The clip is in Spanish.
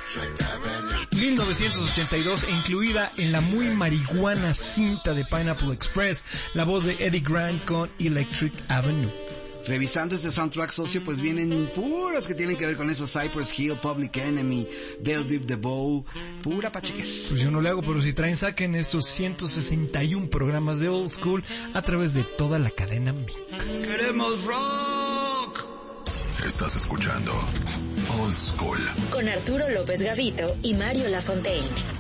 1982, incluida en la muy marihuana cinta de Pineapple Express, la voz de Eddie Grant con Electric Avenue. Revisando este soundtrack, socio, pues vienen puros que tienen que ver con esos Cypress Hill, Public Enemy, Belle Biv DeVoe, pura pacheques. Pues yo no le hago, pero si traen, saquen estos 161 programas de Old School a través de toda la cadena Mix. ¡Queremos rock! Estás escuchando Old School con Arturo López Gavito y Mario Lafontaine.